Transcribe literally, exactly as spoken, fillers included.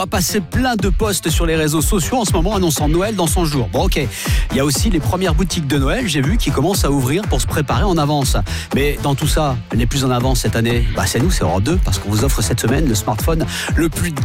a passé plein de posts sur les réseaux sociaux en ce moment annonçant Noël dans son jour. Bon, ok. Il y a aussi les premières boutiques de Noël, j'ai vu, qui commencent à ouvrir pour se préparer en avance. Mais dans tout ça, les plus en avance cette année, bah c'est nous, c'est Europe deux, parce qu'on vous offre cette semaine le smartphone le plus